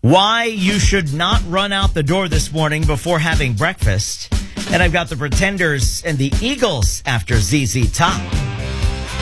why you should not run out the door this morning before having breakfast. And I've got the Pretenders and the Eagles after ZZ Top.